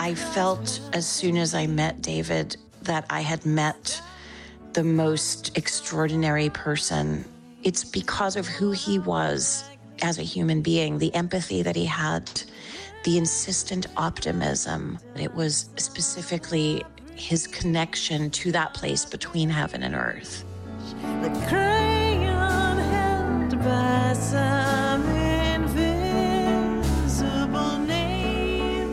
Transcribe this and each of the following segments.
I felt as soon as I met David that I had met the most extraordinary person. It's because of who he was as a human being, the empathy that he had, the insistent optimism. It was specifically his connection to that place between heaven and earth. The crayon held by some invisible name.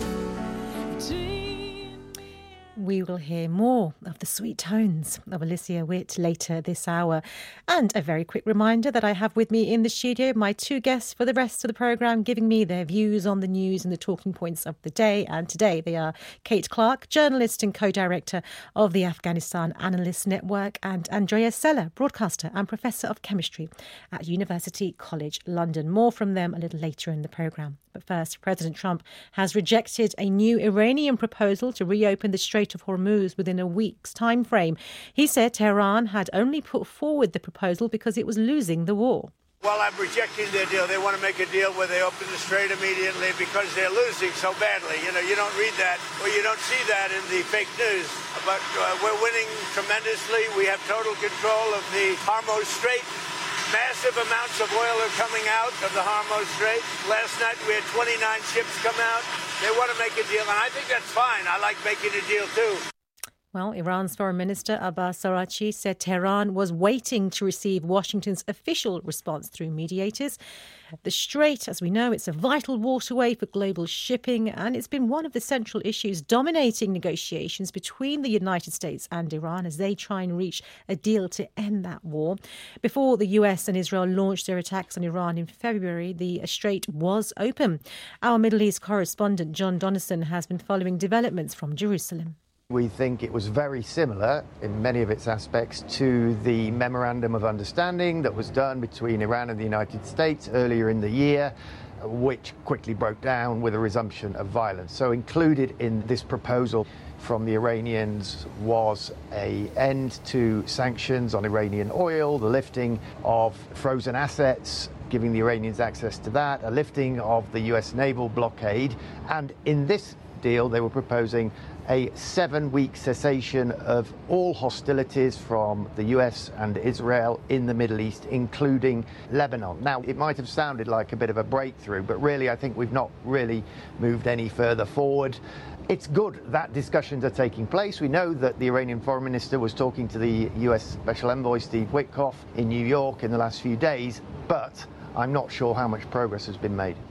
We will hear more of the sweet tones of Alicia Witt later this hour. And a very quick reminder that I have with me in the studio my two guests for the rest of the programme, giving me their views on the news and the talking points of the day. And today they are Kate Clark, journalist and co-director of the Afghanistan Analyst Network, and Andrea Sella, broadcaster and professor of chemistry at University College London. More from them a little later in the programme. But first, President Trump has rejected a new Iranian proposal to reopen the Strait of Hormuz within a week's time frame. He said Tehran had only put forward the proposal because it was losing the war. Well, I'm rejecting their deal. They want to make a deal where they open the strait immediately because they're losing so badly. You don't read that or you don't see that in the fake news. But we're winning tremendously. We have total control of the Hormuz Strait. Massive amounts of oil are coming out of the Hormuz Strait. Last night we had 29 ships come out. They want to make a deal, and I think that's fine. I like making a deal too. Well, Iran's Foreign Minister Abbas Araghchi said Tehran was waiting to receive Washington's official response through mediators. The Strait, as we know, it's a vital waterway for global shipping, and it's been one of the central issues dominating negotiations between the United States and Iran as they try and reach a deal to end that war. Before the US and Israel launched their attacks on Iran in February, the strait was open. Our Middle East correspondent John Donnison has been following developments from Jerusalem. We think it was very similar in many of its aspects to the Memorandum of Understanding that was done between Iran and the United States earlier in the year, which quickly broke down with a resumption of violence. So included in this proposal from the Iranians was an end to sanctions on Iranian oil, the lifting of frozen assets, giving the Iranians access to that, a lifting of the US naval blockade, and in this deal they were proposing a 7-week cessation of all hostilities from the US and Israel in the Middle East, including Lebanon. Now, it might have sounded like a bit of a breakthrough, but really I think we've not really moved any further forward. It's good that discussions are taking place. We know that the Iranian Foreign Minister was talking to the US Special Envoy Steve Witkoff in New York in the last few days, but I'm not sure how much progress has been made.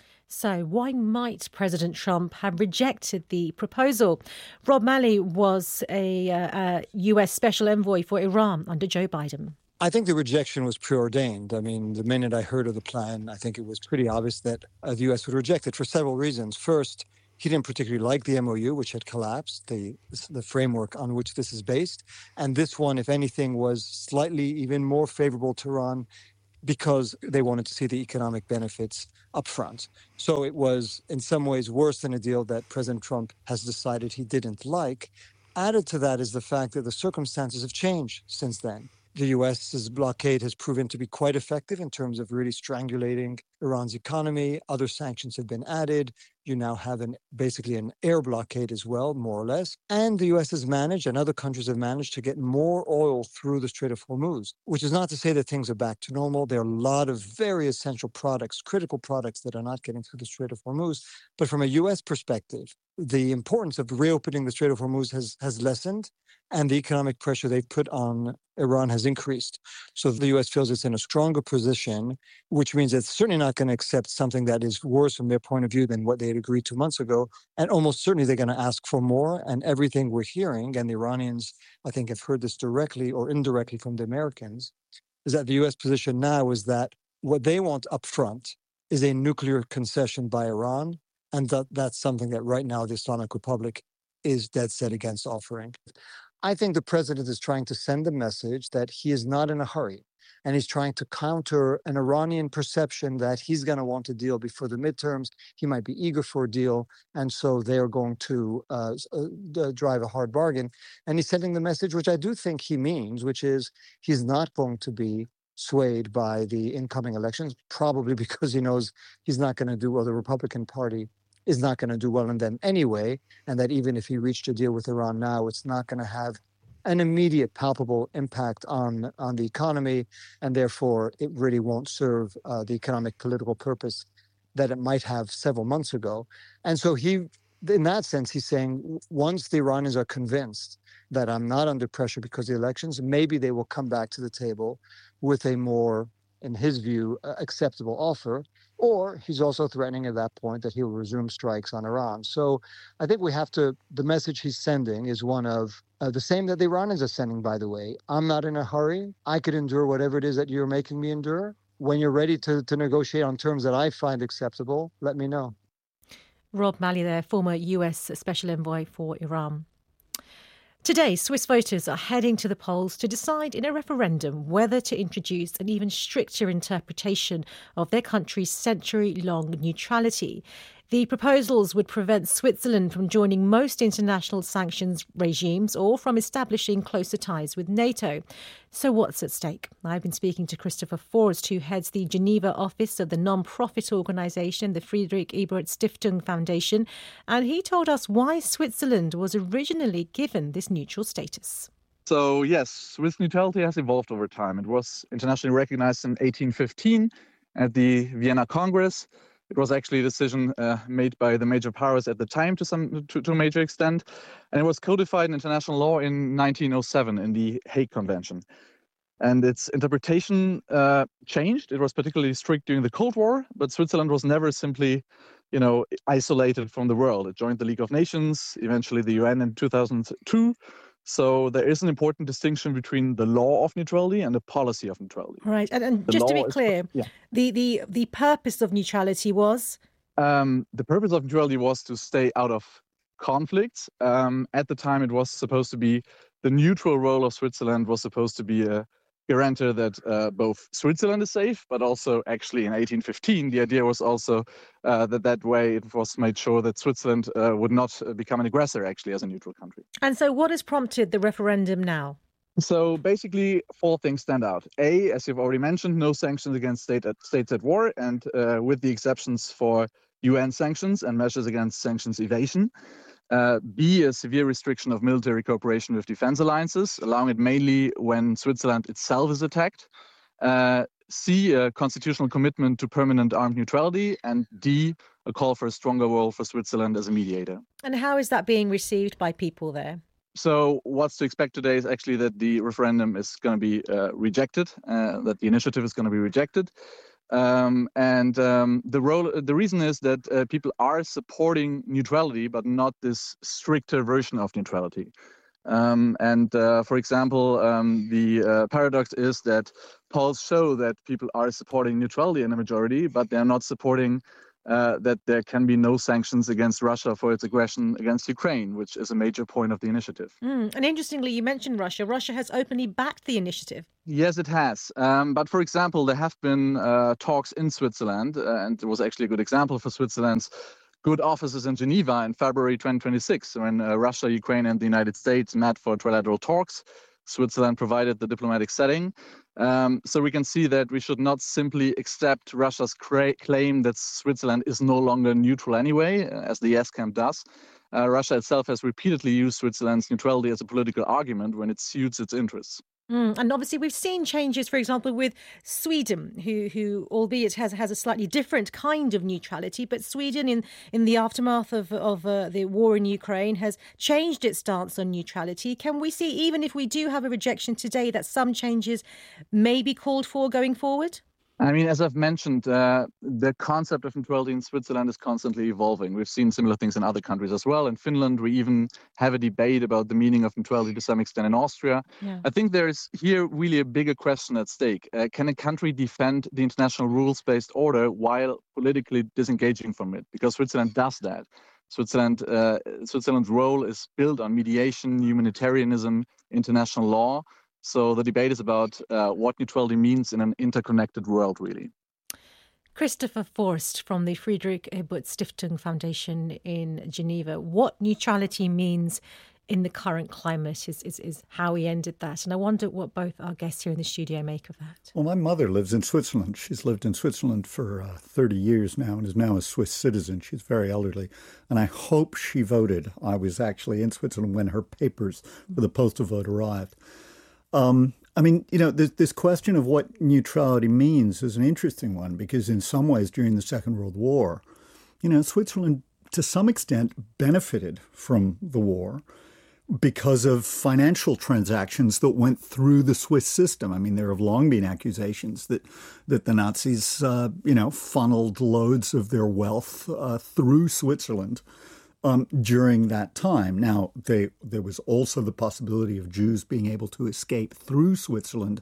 So why might President Trump have rejected the proposal? Rob Malley was a US Special Envoy for Iran under Joe Biden. I think the rejection was preordained. I mean, the minute I heard of the plan, I think it was pretty obvious that the U.S. would reject it for several reasons. First, he didn't particularly like the MOU, which had collapsed, the framework on which this is based. And this one, if anything, was slightly even more favorable to Iran because they wanted to see the economic benefits up front. So it was in some ways worse than a deal that President Trump has decided he didn't like. Added to that is the fact that the circumstances have changed since then. The U.S.'s blockade has proven to be quite effective in terms of really strangulating Iran's economy. Other sanctions have been added. You now have basically an air blockade as well, more or less. And the U.S. has managed, and other countries have managed, to get more oil through the Strait of Hormuz, which is not to say that things are back to normal. There are a lot of very essential products, critical products that are not getting through the Strait of Hormuz. But from a U.S. perspective, the importance of reopening the Strait of Hormuz has lessened, and the economic pressure they've put on Iran has increased. So the U.S. feels it's in a stronger position, which means it's certainly not going to accept something that is worse from their point of view than what they had agreed 2 months ago. And almost certainly they're going to ask for more. And everything we're hearing, and the Iranians, I think, have heard this directly or indirectly from the Americans, is that the U.S. position now is that what they want up front is a nuclear concession by Iran. And that's something that right now the Islamic Republic is dead set against offering. I think the president is trying to send a message that he is not in a hurry, and he's trying to counter an Iranian perception that he's going to want a deal before the midterms. He might be eager for a deal, and so they're going to drive a hard bargain. And he's sending the message, which I do think he means, which is he's not going to be swayed by the incoming elections, probably because he knows he's not going to do, or the Republican Party is not going to do well in them anyway, and that even if he reached a deal with Iran now, it's not going to have an immediate palpable impact on the economy, and therefore it really won't serve the economic political purpose that it might have several months ago. And so he, in that sense, he's saying once the Iranians are convinced that I'm not under pressure because of the elections, maybe they will come back to the table with a more, in his view, acceptable offer. Or he's also threatening at that point that he'll resume strikes on Iran. So I think we have to, the message he's sending is one of the same that the Iranians are sending, by the way. I'm not in a hurry. I could endure whatever it is that you're making me endure. When you're ready to negotiate on terms that I find acceptable, let me know. Rob Malley there, former US Special Envoy for Iran. Today, Swiss voters are heading to the polls to decide in a referendum whether to introduce an even stricter interpretation of their country's century-long neutrality. The proposals would prevent Switzerland from joining most international sanctions regimes or from establishing closer ties with NATO. So what's at stake? I've been speaking to Christopher Forst, who heads the Geneva office of the non-profit organisation, the Friedrich Ebert Stiftung Foundation, and he told us why Switzerland was originally given this neutral status. So yes, Swiss neutrality has evolved over time. It was internationally recognized in 1815 at the Vienna Congress. It was actually a decision made by the major powers at the time to a major extent, and it was codified in international law in 1907 in the Hague Convention. And its interpretation changed. It was particularly strict during the Cold War, but Switzerland was never simply, isolated from the world. It joined the League of Nations, eventually the UN in 2002. So there is an important distinction between the law of neutrality and the policy of neutrality. Right, and just to be clear, the purpose of neutrality was? The purpose of neutrality was to stay out of conflicts. At the time, it was supposed to be the neutral role of Switzerland was supposed to be a guarantor that both Switzerland is safe, but also actually in 1815, the idea was also that way it was made sure that Switzerland would not become an aggressor actually as a neutral country. And so what has prompted the referendum now? So basically, four things stand out. A, as you've already mentioned, no sanctions against states at war, and with the exceptions for UN sanctions and measures against sanctions evasion. B, a severe restriction of military cooperation with defense alliances, allowing it mainly when Switzerland itself is attacked. C, a constitutional commitment to permanent armed neutrality. And D, a call for a stronger role for Switzerland as a mediator. And how is that being received by people there? So what's to expect today is actually that the referendum is going to be rejected, that the initiative is going to be rejected. The reason is that people are supporting neutrality, but not this stricter version of neutrality. For example, the paradox is that polls show that people are supporting neutrality in a majority, but they're not supporting that there can be no sanctions against Russia for its aggression against Ukraine, which is a major point of the initiative. And interestingly, you mentioned Russia. Russia has openly backed the initiative. Yes, it has. But for example, there have been talks in Switzerland, and it was actually a good example for Switzerland's good offices in Geneva in February 2026, when Russia, Ukraine, and the United States met for trilateral talks. Switzerland provided the diplomatic setting. So we can see that we should not simply accept Russia's claim that Switzerland is no longer neutral anyway, as the yes camp does. Russia itself has repeatedly used Switzerland's neutrality as a political argument when it suits its interests. And obviously we've seen changes, for example, with Sweden, who albeit has a slightly different kind of neutrality, but Sweden in the aftermath of the war in Ukraine has changed its stance on neutrality. Can we see, even if we do have a rejection today, that some changes may be called for going forward? I mean, as I've mentioned, the concept of neutrality in Switzerland is constantly evolving. We've seen similar things in other countries as well. In Finland, we even have a debate about the meaning of neutrality to some extent in Austria. Yeah. I think there is here really a bigger question at stake. Can a country defend the international rules-based order while politically disengaging from it? Because Switzerland does that. Switzerland's role is built on mediation, humanitarianism, international law. So the debate is about what neutrality means in an interconnected world, really. Christopher Forst from the Friedrich Ebert Stiftung Foundation in Geneva. What neutrality means in the current climate is how he ended that. And I wonder what both our guests here in the studio make of that. Well, my mother lives in Switzerland. She's lived in Switzerland for 30 years now and is now a Swiss citizen. She's very elderly. And I hope she voted. I was actually in Switzerland when her papers for the postal vote arrived. I mean, you know, this question of what neutrality means is an interesting one because in some ways during the Second World War, you know, Switzerland to some extent benefited from the war because of financial transactions that went through the Swiss system. I mean, there have long been accusations that the Nazis, funneled loads of their wealth through Switzerland during that time. Now, there was also the possibility of Jews being able to escape through Switzerland,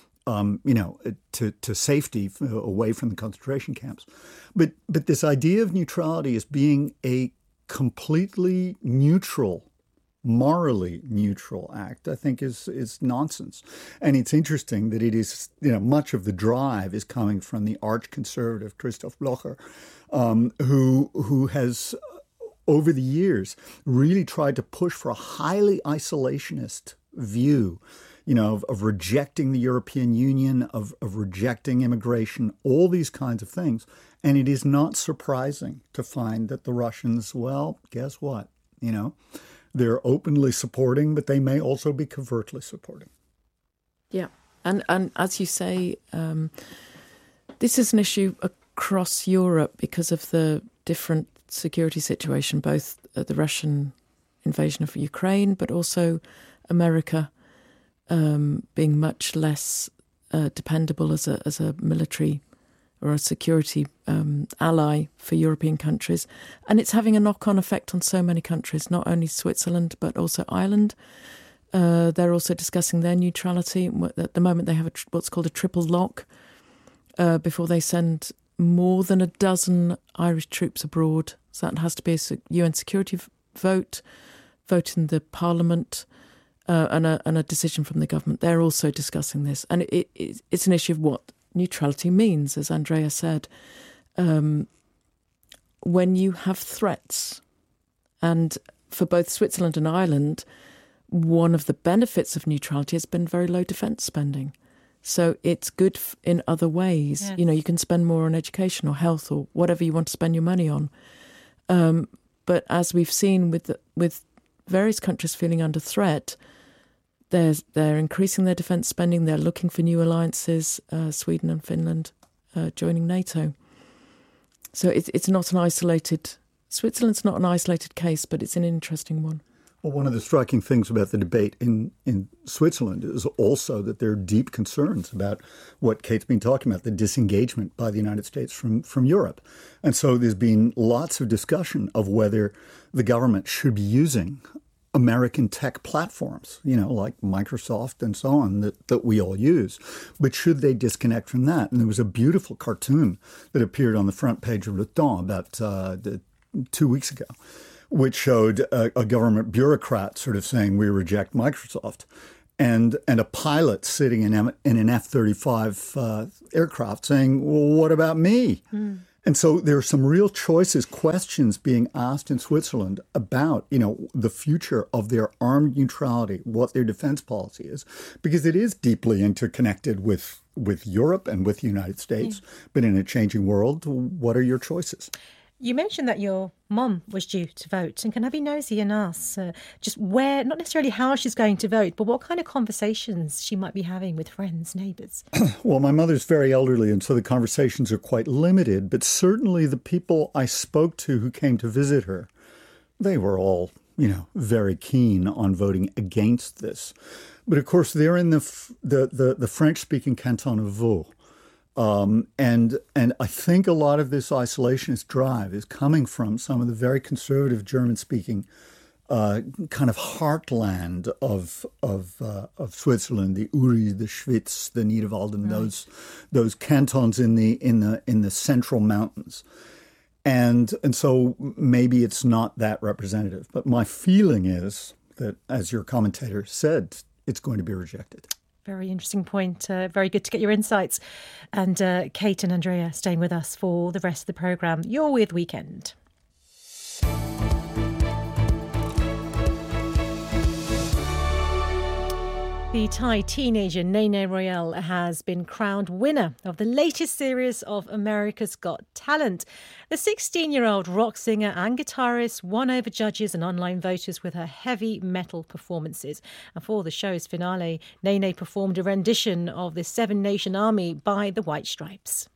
to safety away from the concentration camps. But this idea of neutrality as being a completely neutral, morally neutral act, I think is nonsense. And it's interesting that it is, much of the drive is coming from the arch-conservative Christoph Blocher, who has over the years really tried to push for a highly isolationist view, of rejecting the European Union, of rejecting immigration, all these kinds of things. And it is not surprising to find that the Russians, well, guess what? They're openly supporting, but they may also be covertly supporting. Yeah. And as you say, this is an issue across Europe because of the different security situation, both the Russian invasion of Ukraine, but also America being much less dependable as a military or a security ally for European countries. And it's having a knock-on effect on so many countries, not only Switzerland, but also Ireland. They're also discussing their neutrality. At the moment, they have what's called a triple lock before they send more than a dozen Irish troops abroad. So that has to be a UN security vote in the Parliament, and a decision from the government. They're also discussing this. And it's an issue of what neutrality means, as Andrea said. When you have threats, and for both Switzerland and Ireland, one of the benefits of neutrality has been very low defence spending. So it's good in other ways. Yes. You can spend more on education or health or whatever you want to spend your money on. But as we've seen with various countries feeling under threat, they're increasing their defence spending. They're looking for new alliances, Sweden and Finland joining NATO. So it's not an isolated... Switzerland's not an isolated case, but it's an interesting one. Well, one of the striking things about the debate in Switzerland is also that there are deep concerns about what Kate's been talking about, the disengagement by the United States from Europe. And so there's been lots of discussion of whether the government should be using American tech platforms, like Microsoft and so on that we all use. But should they disconnect from that? And there was a beautiful cartoon that appeared on the front page of Le Temps about 2 weeks ago, which showed a government bureaucrat sort of saying, we reject Microsoft, and a pilot sitting in an F-35 aircraft saying, well, what about me? Mm. And so there are some real questions being asked in Switzerland about, the future of their armed neutrality, what their defense policy is, because it is deeply interconnected with Europe and with the United States. Yeah. But in a changing world, what are your choices? You mentioned that your mum was due to vote, and can I be nosy and ask just where, not necessarily how she's going to vote, but what kind of conversations she might be having with friends, neighbours? Well, my mother's very elderly, and so the conversations are quite limited, but certainly the people I spoke to who came to visit her, they were all, very keen on voting against this. But of course, they're in the French-speaking canton of Vaud. And I think a lot of this isolationist drive is coming from some of the very conservative German-speaking kind of heartland of Switzerland, the Uri, the Schwyz, the Niederwalden, right. those cantons in the central mountains, and so maybe it's not that representative. But my feeling is that, as your commentator said, it's going to be rejected. Very interesting point. Very good to get your insights. And Kate and Andrea staying with us for the rest of the programme. You're with Weekend. The Thai teenager Nene Royale has been crowned winner of the latest series of America's Got Talent. The 16-year-old rock singer and guitarist won over judges and online voters with her heavy metal performances. And for the show's finale, Nene performed a rendition of the Seven Nation Army by the White Stripes.